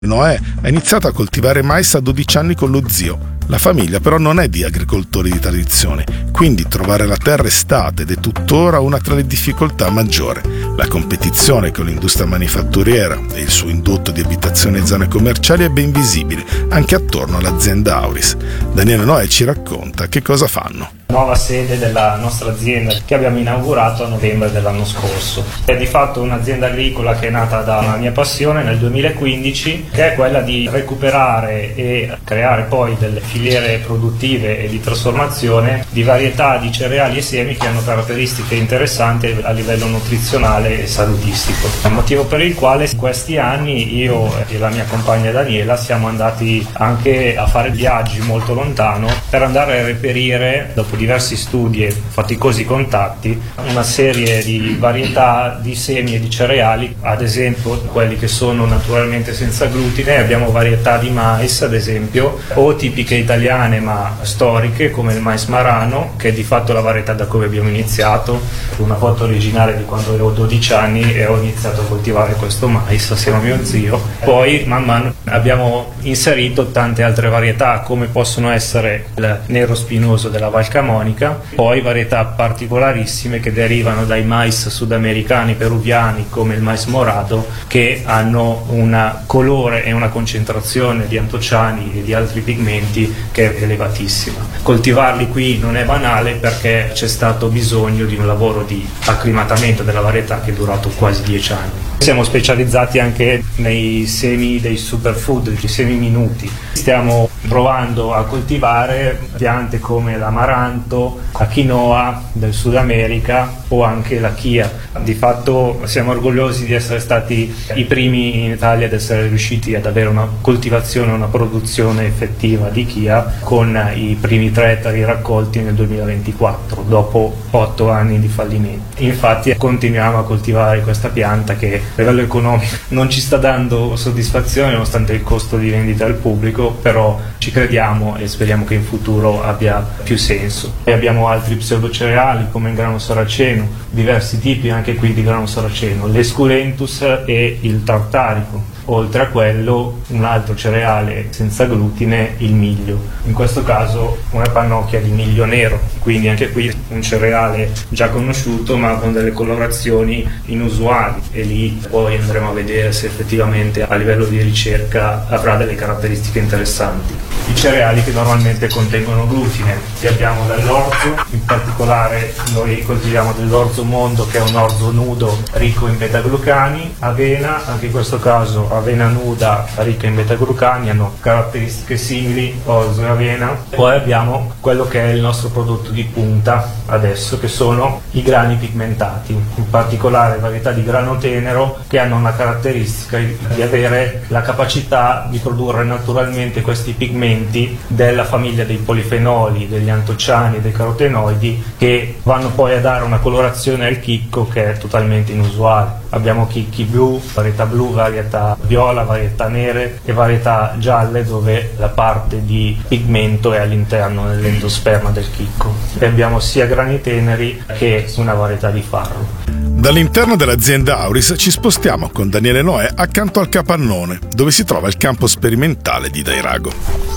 Noè ha iniziato a coltivare mais a 12 anni con lo zio. La famiglia però non è di agricoltori di tradizione, quindi trovare la terra è stata ed è tuttora una tra le difficoltà maggiori. La competizione con l'industria manifatturiera e il suo indotto di abitazioni e zone commerciali è ben visibile, anche attorno all'azienda Auris. Daniele Noè ci racconta che cosa fanno. Nuova sede della nostra azienda che abbiamo inaugurato a novembre dell'anno scorso. È di fatto un'azienda agricola che è nata da una mia passione nel 2015, che è quella di recuperare e creare poi delle filiere produttive e di trasformazione di varietà di cereali e semi che hanno caratteristiche interessanti a livello nutrizionale e salutistico. Il motivo per il quale in questi anni io e la mia compagna Daniela siamo andati anche a fare viaggi molto lontano per andare a reperire, dopo diversi studi e faticosi contatti, una serie di varietà di semi e di cereali, ad esempio quelli che sono naturalmente senza glutine. Abbiamo varietà di mais, ad esempio, o tipiche italiane ma storiche come il mais marano, che è di fatto la varietà da cui abbiamo iniziato. Una foto originale di quando avevo 12 anni e ho iniziato a coltivare questo mais assieme a mio zio. Poi man mano abbiamo inserito tante altre varietà, come possono essere il nero spinoso della Val Camonica, poi varietà particolarissime che derivano dai mais sudamericani peruviani come il mais morado, che hanno un colore e una concentrazione di antociani e di altri pigmenti che è elevatissima. Coltivarli qui non è banale perché c'è stato bisogno di un lavoro di acclimatamento della varietà che è durato quasi 10 anni. Siamo specializzati anche nei semi dei superfood, i semi minuti. Stiamo provando a coltivare piante come l'amaranto, la quinoa del Sud America o anche la chia. Di fatto siamo orgogliosi di essere stati i primi in Italia ad essere riusciti ad avere una coltivazione, una produzione effettiva di chia, con i primi 3 ettari raccolti nel 2024, dopo 8 anni di fallimento. Infatti continuiamo a coltivare questa pianta che a livello economico non ci sta dando soddisfazione nonostante il costo di vendita al pubblico, però ci crediamo e speriamo che in futuro abbia più senso. E abbiamo altri pseudocereali come il grano saraceno, diversi tipi anche qui di grano saraceno, l'esculentus e il tartarico. Oltre a quello un altro cereale senza glutine, il miglio, in questo caso una pannocchia di miglio nero, quindi anche qui un cereale già conosciuto ma con delle colorazioni inusuali, e lì poi andremo a vedere se effettivamente a livello di ricerca avrà delle caratteristiche interessanti. I cereali che normalmente contengono glutine, li abbiamo dall'orzo, in particolare noi coltiviamo dell'orzo mondo, che è un orzo nudo ricco in beta-glucani, avena, anche in questo caso avena nuda ricca in beta-glucani, hanno caratteristiche simili, orzo e avena. Poi abbiamo quello che è il nostro prodotto di punta adesso, che sono i grani pigmentati, in particolare varietà di grano tenero che hanno una caratteristica di avere la capacità di produrre naturalmente questi pigmenti della famiglia dei polifenoli, degli antociani e dei carotenoidi, che vanno poi a dare una colorazione al chicco che è totalmente inusuale. Abbiamo chicchi blu, varietà viola, varietà nere e varietà gialle, dove la parte di pigmento è all'interno dell'endosperma del chicco. E abbiamo sia grani teneri che una varietà di farro. Dall'interno dell'azienda Auris ci spostiamo con Daniele Noè accanto al capannone, dove si trova il campo sperimentale di Dairago.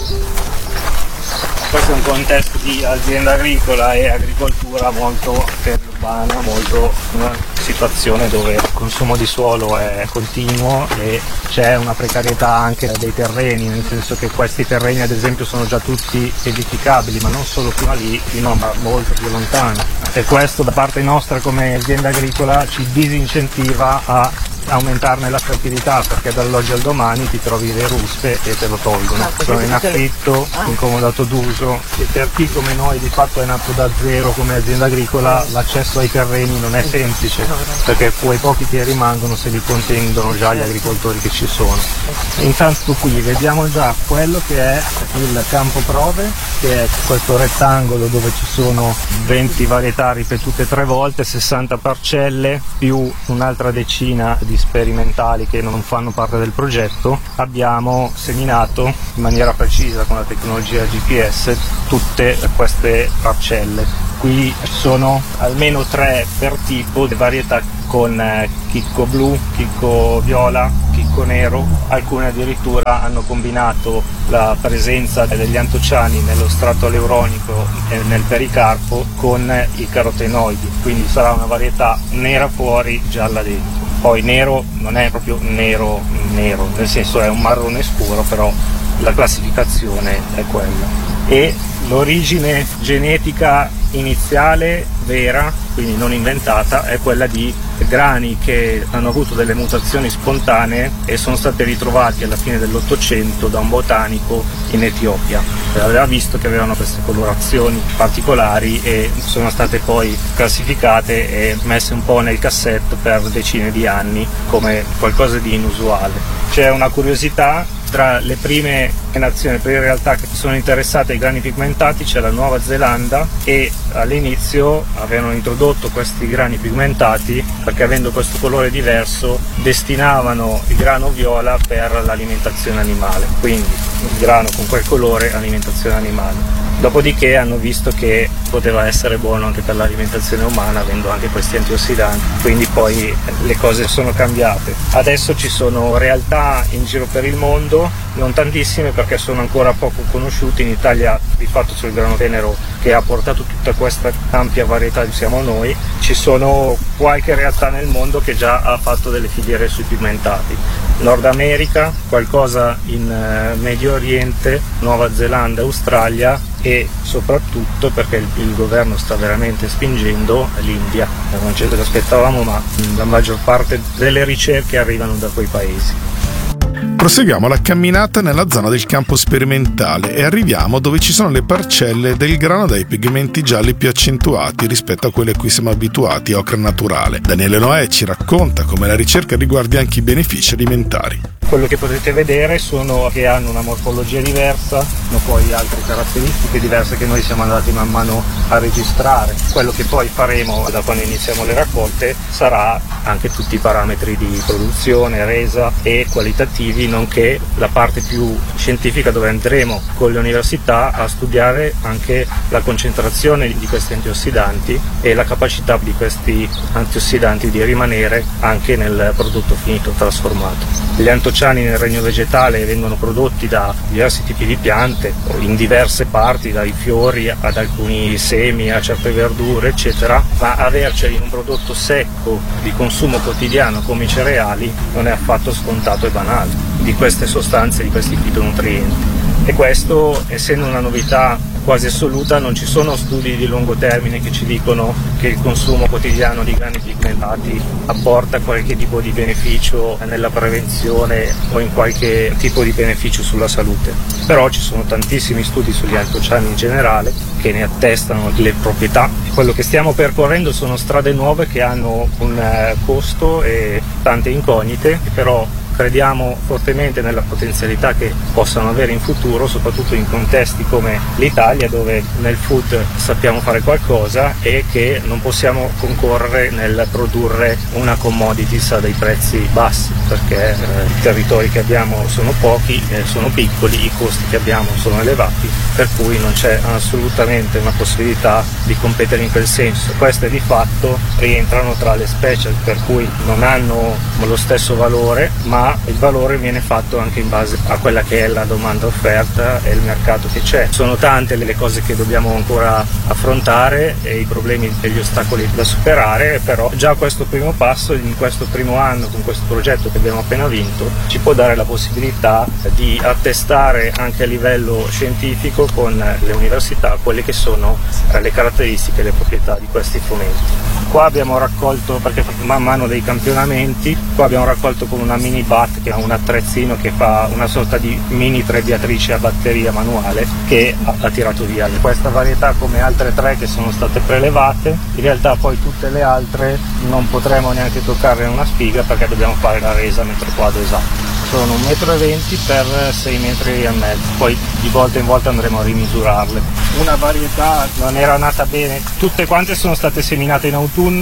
Questo è un contesto di azienda agricola e agricoltura molto urbana, molto una situazione dove il consumo di suolo è continuo e c'è una precarietà anche dei terreni, nel senso che questi terreni ad esempio sono già tutti edificabili, ma non solo fino a lì, ma molto più lontano. E questo da parte nostra come azienda agricola ci disincentiva a aumentarne la fertilità, perché dall'oggi al domani ti trovi le ruspe e te lo tolgono. Sono in affitto, incomodato d'uso, e per chi come noi di fatto è nato da zero come azienda agricola, l'accesso ai terreni non è semplice, perché quei pochi che rimangono se li contendono già gli agricoltori che ci sono. Intanto qui vediamo già quello che è il campo prove, che è questo rettangolo dove ci sono 20 varietà ripetute 3 volte, 60 parcelle più un'altra decina di metodi sperimentali che non fanno parte del progetto, abbiamo seminato in maniera precisa con la tecnologia GPS tutte queste parcelle. Qui ci sono almeno 3 per tipo di varietà, con chicco blu, chicco viola, chicco nero. Alcune addirittura hanno combinato la presenza degli antociani nello strato aleuronico e nel pericarpo con i carotenoidi, quindi sarà una varietà nera fuori, gialla dentro. Poi nero non è proprio nero, nel senso è un marrone scuro, però la classificazione è quella. E l'origine genetica iniziale vera, quindi non inventata, è quella di grani che hanno avuto delle mutazioni spontanee e sono stati ritrovati alla fine dell'800 da un botanico in Etiopia. Aveva visto che avevano queste colorazioni particolari e sono state poi classificate e messe un po' nel cassetto per decine di anni come qualcosa di inusuale. C'è una curiosità: tra le prime nazioni, le prime realtà che sono interessate ai grani pigmentati c'è la Nuova Zelanda, e all'inizio avevano introdotto questi grani pigmentati perché, avendo questo colore diverso, destinavano il grano viola per l'alimentazione animale, quindi il grano con quel colore, alimentazione animale. Dopodiché hanno visto che poteva essere buono anche per l'alimentazione umana, avendo anche questi antiossidanti, quindi poi le cose sono cambiate. Adesso ci sono realtà in giro per il mondo, non tantissime perché sono ancora poco conosciuti. In Italia di fatto sul grano tenero, che ha portato tutta questa ampia varietà, siamo noi. Ci sono qualche realtà nel mondo che già ha fatto delle filiere sui pigmentati. Nord America, qualcosa in Medio Oriente, Nuova Zelanda, Australia, e soprattutto, perché il governo sta veramente spingendo, l'India. Non ce l'aspettavamo, ma la maggior parte delle ricerche arrivano da quei paesi. Proseguiamo la camminata nella zona del campo sperimentale e arriviamo dove ci sono le parcelle del grano dai pigmenti gialli più accentuati rispetto a quelli a cui siamo abituati a ocra naturale. Daniele Noè ci racconta come la ricerca riguardi anche i benefici alimentari. Quello che potete vedere sono che hanno una morfologia diversa, hanno poi altre caratteristiche diverse che noi siamo andati man mano a registrare. Quello che poi faremo da quando iniziamo le raccolte sarà anche tutti i parametri di produzione, resa e qualitativi, nonché la parte più scientifica, dove andremo con le università a studiare anche la concentrazione di questi antiossidanti e la capacità di questi antiossidanti di rimanere anche nel prodotto finito trasformato. Gli antociani nel regno vegetale vengono prodotti da diversi tipi di piante, in diverse parti, dai fiori ad alcuni semi, a certe verdure, eccetera, ma averceli in un prodotto secco di consumo quotidiano come i cereali non è affatto scontato e banale, di queste sostanze, di questi fitonutrienti. E questo, essendo una novità quasi assoluta, non ci sono studi di lungo termine che ci dicono che il consumo quotidiano di grani pigmentati apporta qualche tipo di beneficio nella prevenzione o in qualche tipo di beneficio sulla salute. Però ci sono tantissimi studi sugli antociani in generale che ne attestano le proprietà. Quello che stiamo percorrendo sono strade nuove che hanno un costo e tante incognite, però crediamo fortemente nella potenzialità che possano avere in futuro, soprattutto in contesti come l'Italia, dove nel food sappiamo fare qualcosa e che non possiamo concorrere nel produrre una commodities a dei prezzi bassi, perché i territori che abbiamo sono pochi, sono piccoli, i costi che abbiamo sono elevati, per cui non c'è assolutamente una possibilità di competere in quel senso. Queste di fatto rientrano tra le specie, per cui non hanno lo stesso valore, ma il valore viene fatto anche in base a quella che è la domanda offerta e il mercato che c'è. Sono tante le cose che dobbiamo ancora affrontare e i problemi e gli ostacoli da superare, però già questo primo passo, in questo primo anno, con questo progetto che abbiamo appena vinto, ci può dare la possibilità di attestare anche a livello scientifico con le università quelle che sono le caratteristiche e le proprietà di questi frumenti. Qua abbiamo raccolto, perché man mano dei campionamenti, qua abbiamo raccolto con una mini bat, che è un attrezzino che fa una sorta di mini trebbiatrice a batteria manuale, che ha tirato via questa varietà, come altre 3 che sono state prelevate. In realtà poi tutte le altre non potremo neanche toccare una spiga, perché dobbiamo fare la resa metro quadro esatto. Sono 1,20 m per 6,5 m, poi di volta in volta andremo a rimisurarle. Una varietà non era nata bene, tutte quante sono state seminate in autunno,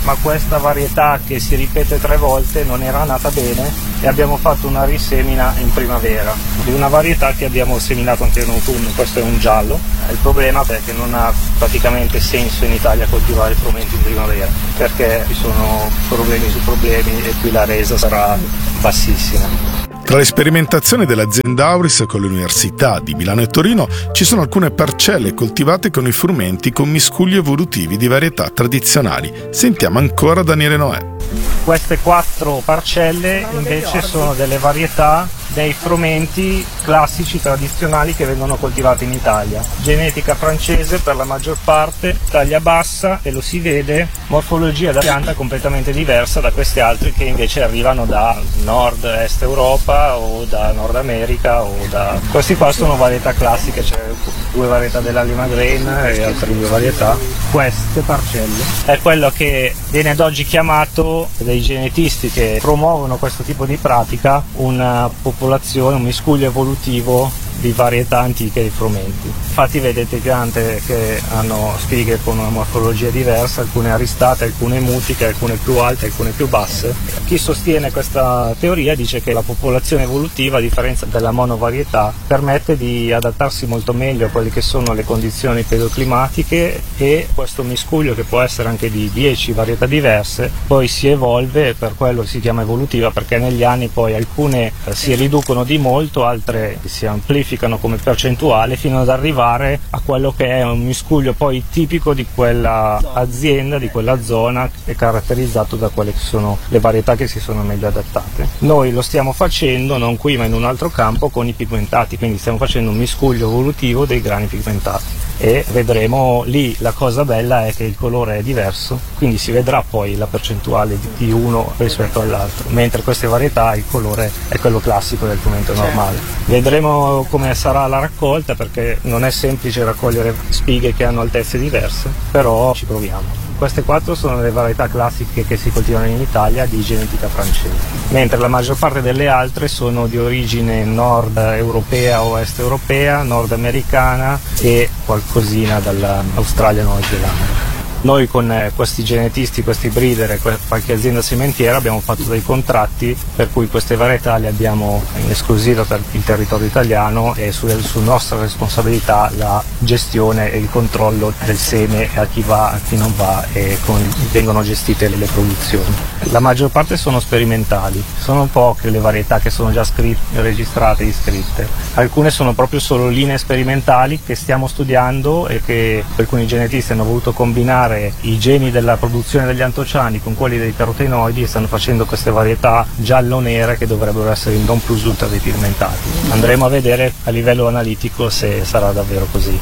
ma questa varietà che si ripete 3 volte non era nata bene e abbiamo fatto una risemina in primavera di una varietà che abbiamo seminato anche in autunno. Questo è un giallo. Il problema è che non ha praticamente senso in Italia coltivare frumenti in primavera, perché ci sono problemi su problemi e qui la resa sarà bassissima. Tra le sperimentazioni dell'azienda Auris con le università di Milano e Torino ci sono alcune parcelle coltivate con i frumenti con miscugli evolutivi di varietà tradizionali. Sentiamo ancora Daniele Noè. Queste 4 parcelle invece sono delle varietà dei frumenti classici tradizionali che vengono coltivati in Italia. Genetica francese per la maggior parte, taglia bassa e lo si vede, morfologia da pianta completamente diversa da queste altre che invece arrivano da nord-est Europa o da Nord America o da... Questi qua sono varietà classiche, c'è 2 varietà della Lima Green e altre 2 varietà. Queste parcelle è quello che viene ad oggi chiamato dai genetisti che promuovono questo tipo di pratica una popolazione, un miscuglio evolutivo di varietà antiche di frumenti. Infatti vedete piante che hanno spighe con una morfologia diversa, alcune aristate, alcune mutiche, alcune più alte, alcune più basse. Chi sostiene questa teoria dice che la popolazione evolutiva, a differenza della monovarietà, permette di adattarsi molto meglio a quelle che sono le condizioni pedoclimatiche e questo miscuglio, che può essere anche di 10 varietà diverse, poi si evolve e per quello si chiama evolutiva, perché negli anni poi alcune si riducono di molto, altre si amplificano come percentuale fino ad arrivare a quello che è un miscuglio poi tipico di quella azienda, di quella zona, che è caratterizzato da quelle che sono le varietà che si sono meglio adattate. Noi lo stiamo facendo non qui ma in un altro campo con i pigmentati, quindi stiamo facendo un miscuglio evolutivo dei grani pigmentati e vedremo lì. La cosa bella è che il colore è diverso, quindi si vedrà poi la percentuale di uno rispetto all'altro, mentre queste varietà il colore è quello classico del frumento normale. Vedremo come sarà la raccolta, perché non è semplice raccogliere spighe che hanno altezze diverse, però ci proviamo. Queste 4 sono le varietà classiche che si coltivano in Italia di genetica francese, mentre la maggior parte delle altre sono di origine nord europea o est europea, nord americana e qualcosina dall'Australia e Nuova Zelanda. Noi con questi genetisti, questi breeder e qualche azienda sementiera abbiamo fatto dei contratti per cui queste varietà le abbiamo in esclusiva per il territorio italiano e su nostra responsabilità la gestione e il controllo del seme a chi va, a chi non va e come vengono gestite le produzioni. La maggior parte sono sperimentali, sono poche le varietà che sono già registrate e iscritte. Alcune sono proprio solo linee sperimentali che stiamo studiando e che alcuni genetisti hanno voluto combinare i geni della produzione degli antociani con quelli dei carotenoidi e stanno facendo queste varietà giallo-nere che dovrebbero essere il non plus ultra dei pigmentati. Andremo a vedere a livello analitico se sarà davvero così.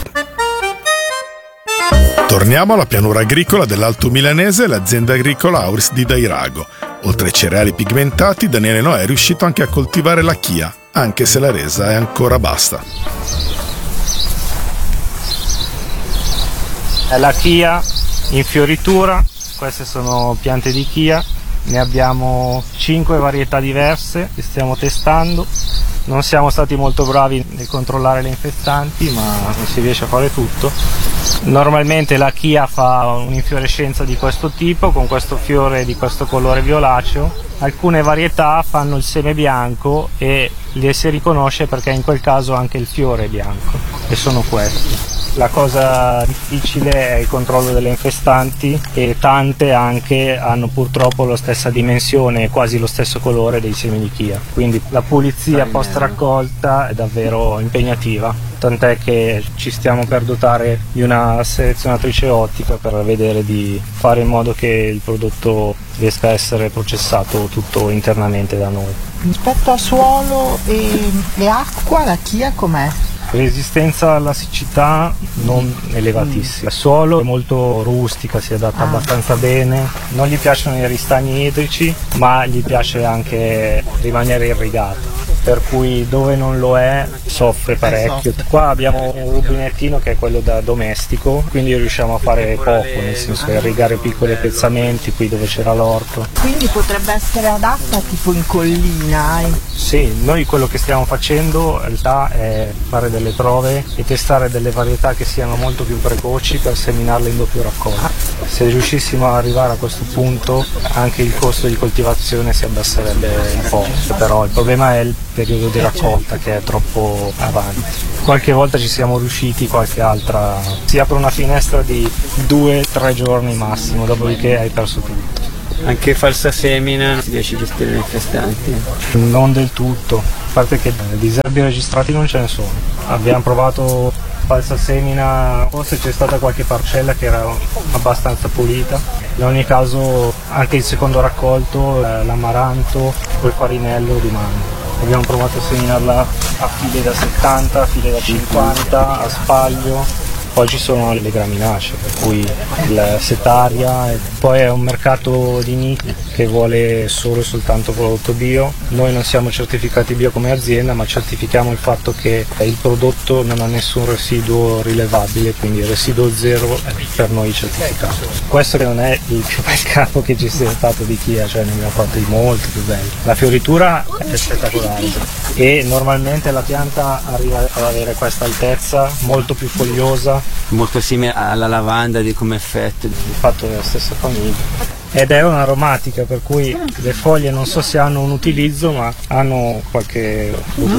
Torniamo alla pianura agricola dell'Alto Milanese e l'azienda agricola Auris di Dairago. Oltre ai cereali pigmentati, Daniele Noè è riuscito anche a coltivare la chia, anche se la resa è ancora bassa. La chia in fioritura, queste sono piante di chia, ne abbiamo 5 varietà diverse che stiamo testando. Non siamo stati molto bravi nel controllare le infestanti, ma non si riesce a fare tutto. Normalmente la chia fa un'infiorescenza di questo tipo, con questo fiore di questo colore violaceo. Alcune varietà fanno il seme bianco e le si riconosce perché in quel caso anche il fiore è bianco, e sono questi. La cosa difficile è il controllo delle infestanti e tante anche hanno purtroppo la stessa dimensione e quasi lo stesso colore dei semi di chia, quindi la pulizia post raccolta è davvero impegnativa, tant'è che ci stiamo per dotare di una selezionatrice ottica per vedere di fare in modo che il prodotto riesca a essere processato tutto internamente da noi. Rispetto al suolo e acqua, la chia com'è? Resistenza alla siccità non elevatissima. Il suolo è molto rustica, si adatta abbastanza bene, non gli piacciono i ristagni idrici, ma gli piace anche rimanere irrigato. per cui dove non lo è soffre parecchio. Qua abbiamo un rubinettino che è quello da domestico, quindi riusciamo a fare poco, nel senso che irrigare piccoli pezzamenti qui dove c'era l'orto. Quindi potrebbe essere adatta tipo in collina? Sì, noi quello che stiamo facendo in realtà è fare delle prove e testare delle varietà che siano molto più precoci per seminarle in doppio raccolto. Se riuscissimo ad arrivare a questo punto anche il costo di coltivazione si abbasserebbe un po', però il problema è il periodo di raccolta che è troppo avanti. Qualche volta ci siamo riusciti, qualche altra si apre una finestra di 2-3 giorni massimo, dopodiché hai perso tutto. Anche falsa semina si riesce a gestire le infestanti? Non del tutto, a parte che diserbi registrati non ce ne sono. Abbiamo provato falsa semina, forse c'è stata qualche parcella che era abbastanza pulita. In ogni caso anche il secondo raccolto, l'amaranto o il farinello rimane. Abbiamo provato a seminarla a file da 70, a file da 50, a spaglio. Poi ci sono le graminacee, per cui la setaria, poi è un mercato di nicchia che vuole solo e soltanto prodotto bio. Noi non siamo certificati bio come azienda, ma certifichiamo il fatto che il prodotto non ha nessun residuo rilevabile, quindi il residuo zero è per noi certificato. Questo che non è il più bel capo che ci sia stato di Chia, cioè ne abbiamo fatti di molto più belli. La fioritura è spettacolare e normalmente la pianta arriva ad avere questa altezza, molto più fogliosa. Molto simile alla lavanda come effetto. Il fatto è la stessa famiglia. Ed è un'aromatica, per cui le foglie non so se hanno un utilizzo, ma hanno qualche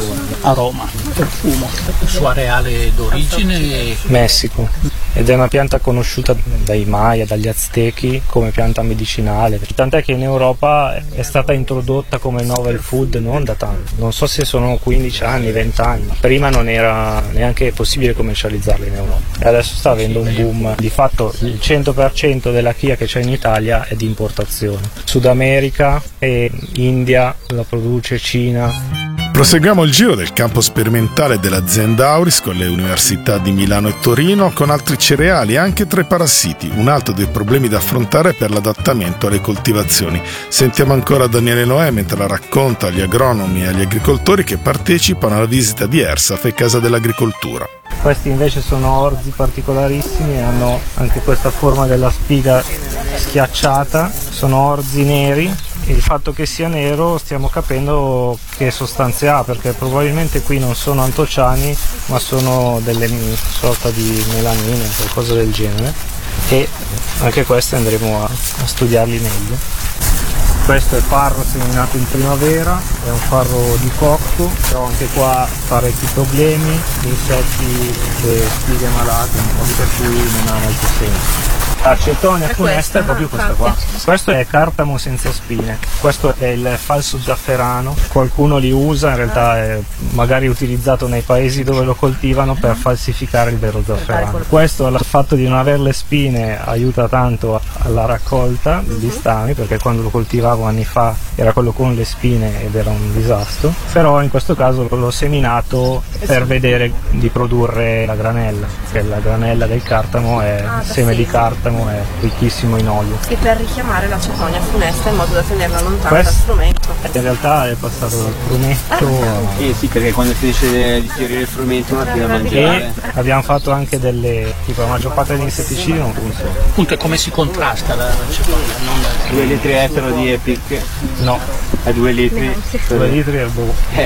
aroma, profumo. Suo areale d'origine? Messico. Ed è una pianta conosciuta dai Maya, dagli Aztechi come pianta medicinale, tant'è che in Europa è stata introdotta come novel food non da tanto, non so se sono 15 anni, 20 anni, prima non era neanche possibile commercializzarla in Europa e adesso sta avendo un boom. Di fatto il 100% della chia che c'è in Italia è di importazione, Sud America e India la produce, Cina. Proseguiamo il giro del campo sperimentale dell'azienda Auris con le università di Milano e Torino, con altri cereali e anche tra i parassiti, un altro dei problemi da affrontare per l'adattamento alle coltivazioni. Sentiamo ancora Daniele Noè mentre la racconta agli agronomi e agli agricoltori che partecipano alla visita di ERSAF e Casa dell'Agricoltura. Questi invece sono orzi particolarissimi, hanno anche questa forma della spiga schiacciata, sono orzi neri. Il fatto che sia nero stiamo capendo che sostanze ha, perché probabilmente qui non sono antociani ma sono delle sorta di melanine, qualcosa del genere, e anche questi andremo a studiarli meglio. Questo è farro seminato in primavera, è un farro di cocco, però anche qua parecchi problemi, insetti e spighe malate, per cui non ha molto senso. Acetonia funesta è proprio questa qua. Questo è cartamo senza spine, questo è il falso zafferano, qualcuno li usa, in realtà è magari utilizzato nei paesi dove lo coltivano per falsificare il vero zafferano. Questo, il fatto di non avere le spine, aiuta tanto alla raccolta degli stami, perché quando lo coltivavo anni fa era quello con le spine ed era un disastro, però in questo caso l'ho seminato per vedere di produrre la granella, perché la granella del cartamo è seme di cartamo, è ricchissimo in olio. E per richiamare l'acetonia funesta in modo da tenerla lontana dal frumento. In realtà è passato dal frumento sì, perché quando si decide di fiorire il frumento non arriva a mangiare. E abbiamo fatto anche tipo la maggior parte degli insetticidi non funziona. Appunto, come si contrasta la cetonia? 2 litri etero di Epic? No. A 2 litri? 2 litri è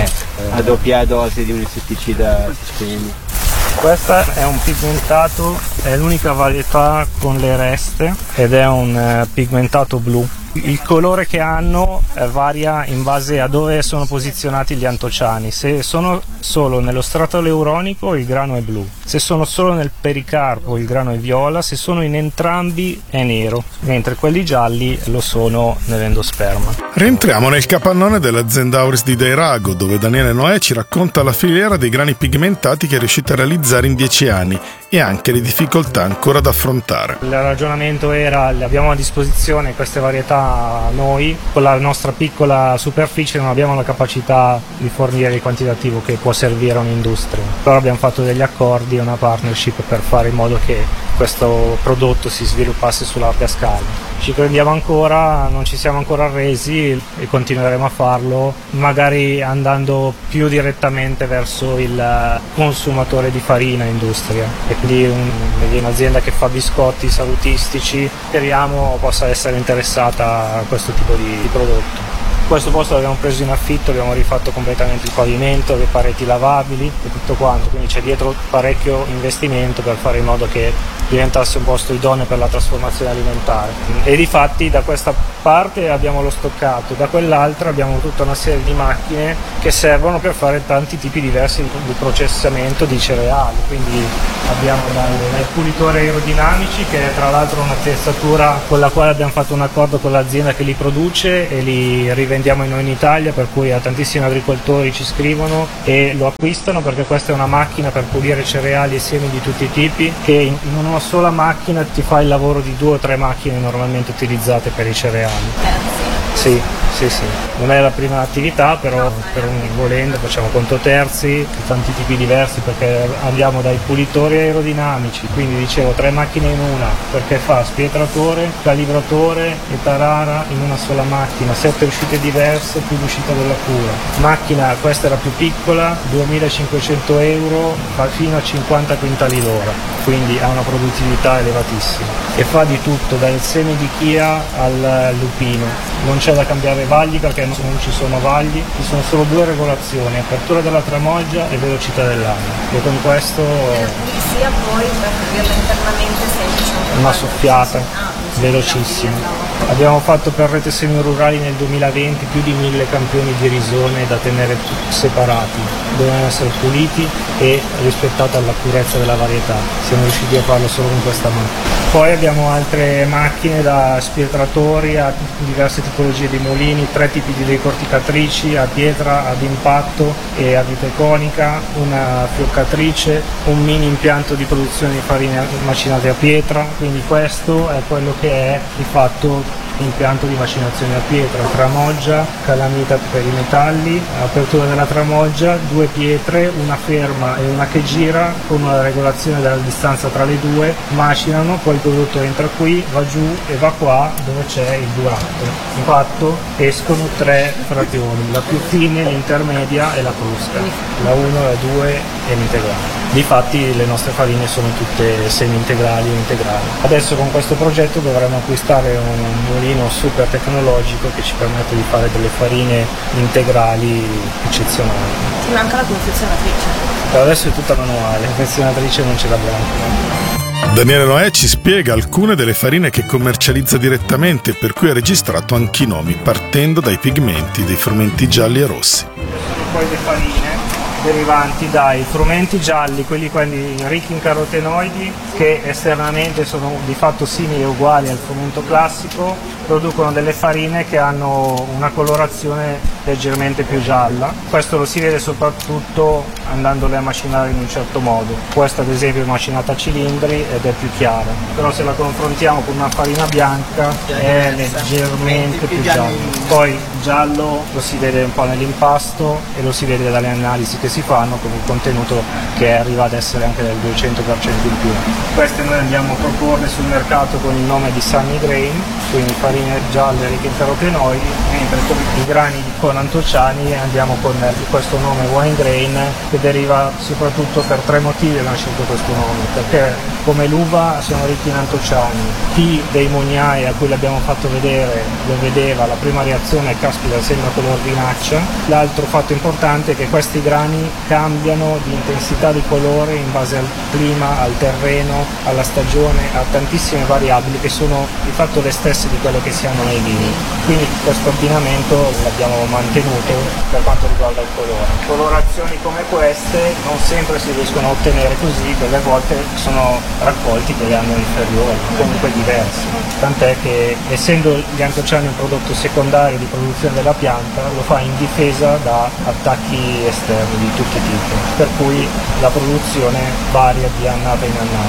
a doppia dose di un insetticida sistemi. Questa è un pigmentato, è l'unica varietà con le reste ed è un pigmentato blu. Il colore che hanno varia in base a dove sono posizionati gli antociani. Se sono solo nello strato leuronico il grano è blu, se sono solo nel pericarpo il grano è viola, se sono in entrambi è nero, mentre quelli gialli lo sono nell'endosperma. Rientriamo nel capannone dell'azienda Auris di Dairago, dove Daniele Noè ci racconta la filiera dei grani pigmentati che è riuscita a realizzare in 10 anni e anche le difficoltà ancora da affrontare. Il ragionamento era: abbiamo a disposizione queste varietà ma noi con la nostra piccola superficie non abbiamo la capacità di fornire il quantitativo che può servire a un'industria. Però abbiamo fatto degli accordi e una partnership per fare in modo che questo prodotto si sviluppasse sulla larga scala. Ci crediamo ancora, non ci siamo ancora arresi e continueremo a farlo, magari andando più direttamente verso il consumatore di farina industria, e quindi un'azienda che fa biscotti salutistici speriamo possa essere interessata a questo tipo di prodotto. Questo posto l'abbiamo preso in affitto, abbiamo rifatto completamente il pavimento, le pareti lavabili e tutto quanto, quindi c'è dietro parecchio investimento per fare in modo che diventasse un posto idoneo per la trasformazione alimentare. E difatti da questa parte abbiamo lo stoccato, da quell'altra abbiamo tutta una serie di macchine che servono per fare tanti tipi diversi di processamento di cereali, quindi abbiamo dai pulitori aerodinamici, che è tra l'altro un'attrezzatura con la quale abbiamo fatto un accordo con l'azienda che li produce e li rivendiamo noi in Italia, per cui a tantissimi agricoltori ci scrivono e lo acquistano, perché questa è una macchina per pulire cereali e semi di tutti i tipi che in una sola macchina ti fa il lavoro di 2 o 3 macchine normalmente utilizzate per i cereali. Sì. Non è la prima attività, però volendo facciamo conto terzi, tanti tipi diversi, perché andiamo dai pulitori aerodinamici, quindi dicevo 3 macchine in una, perché fa spietratore, calibratore e tarara in una sola macchina, 7 uscite diverse più l'uscita della cura. Macchina, questa è la più piccola, 2.500 euro, fa fino a 50 quintali l'ora, quindi ha una produttività elevatissima e fa di tutto, dal seme di chia al lupino. Non c'è da cambiare vagli perché non ci sono vagli, ci sono solo 2 regolazioni, apertura della tramoggia e velocità dell'aria, e con questo Sia poi per dirla internamente semplice. una soffiata velocissima. Abbiamo fatto per Rete Semirurali nel 2020 più di 1000 campioni di risone da tenere separati, dovevano essere puliti e rispettata la purezza della varietà. Siamo riusciti a farlo solo con questa macchina. Poi abbiamo altre macchine, da spietratori a diverse tipologie di mulini, 3 tipi di decorticatrici, a pietra, ad impatto e a vite conica, una fioccatrice, un mini impianto di produzione di farine macinate a pietra, quindi questo è quello che è di fatto impianto di macinazione a pietra, tramoggia, calamita per i metalli, apertura della tramoggia, 2 pietre, una ferma e una che gira, con una regolazione della distanza tra le due, macinano, poi il prodotto entra qui, va giù e va qua dove c'è il burattino. Infatti escono 3 frazioni, la più fine, l'intermedia e la crusca, la 1, la 2 e l'integrale. Difatti le nostre farine sono tutte semi-integrali o integrali. Adesso con questo progetto dovremo acquistare un mulino super tecnologico che ci permette di fare delle farine integrali eccezionali. Ti manca la confezionatrice. Per adesso è tutta manuale, la confezionatrice non ce l'abbiamo ancora. Daniele Noè ci spiega alcune delle farine che commercializza direttamente, per cui ha registrato anche i nomi, partendo dai pigmenti dei frumenti gialli e rossi. Poi le farine derivanti dai frumenti gialli, quelli ricchi in carotenoidi, che esternamente sono di fatto simili e uguali al frumento classico, producono delle farine che hanno una colorazione leggermente più gialla. Questo lo si vede soprattutto andandole a macinare in un certo modo. Questa ad esempio è macinata a cilindri ed è più chiara, però se la confrontiamo con una farina bianca è leggermente più gialla. Poi giallo lo si vede un po' nell'impasto e lo si vede dalle analisi che si fanno, con un contenuto che arriva ad essere anche del 200% in più. Queste noi andiamo a proporre sul mercato con il nome di Sunny Grain, quindi farine gialle ricche in carotenoidi, mentre con i grani con antociani andiamo con questo nome Wine Grain, che deriva soprattutto per 3 motivi. Abbiamo scelto questo nome, perché come l'uva sono ricchi in antociani. Chi dei mugnai a cui l'abbiamo fatto vedere lo vedeva, la prima reazione è caspita, sembra color vinaccia. L'altro fatto importante è che questi grani cambiano di intensità di colore in base al clima, al terreno, alla stagione, a tantissime variabili che sono di fatto le stesse di quello che si hanno nei vini. Quindi questo abbinamento l'abbiamo mantenuto per quanto riguarda il colore. Colorazioni come queste non sempre si riescono a ottenere così, delle volte sono raccolti con anni inferiori, comunque diversi. Tant'è che essendo gli antociani un prodotto secondario di produzione della pianta, lo fa in difesa da attacchi esterni di tutti i tipi, per cui la produzione varia di annata in annata.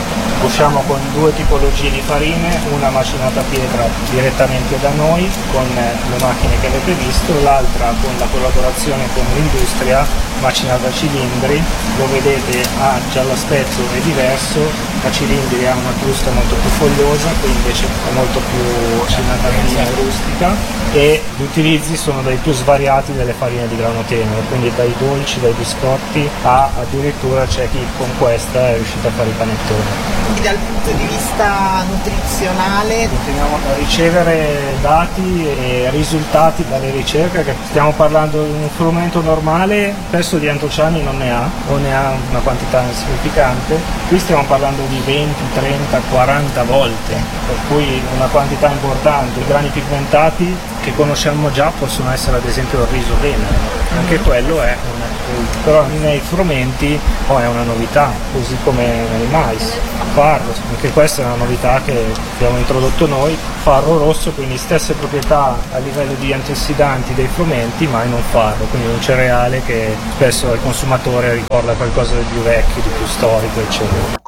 Usciamo con 2 tipologie di farine, una macinata a pietra direttamente da noi con le macchine che avete visto, l'altra con la collaborazione con l'industria, macinata a cilindri. Lo vedete, già l'aspetto è diverso, a cilindri ha una frusta molto più fogliosa, qui invece è molto più macinata fina e rustica, e gli utilizzi sono dai più svariati delle farine di grano tenero, quindi dai dolci, dai biscotti, addirittura c'è chi con questa è riuscito a fare i panettoni. Quindi dal punto di vista nutrizionale Continuiamo a ricevere dati e risultati dalle ricerche, che stiamo parlando di un frumento normale, spesso di antociani non ne ha, o ne ha una quantità insignificante. Qui stiamo parlando di 20, 30, 40 volte, per cui una quantità importante. I grani pigmentati che conosciamo già possono essere ad esempio il riso venere, anche quello è però nei frumenti è una novità, così come nel mais, farro, anche questa è una novità che abbiamo introdotto noi, farro rosso, quindi stesse proprietà a livello di antiossidanti dei frumenti, ma in un farro, quindi un cereale che spesso al consumatore ricorda qualcosa di più vecchio, di più storico, eccetera.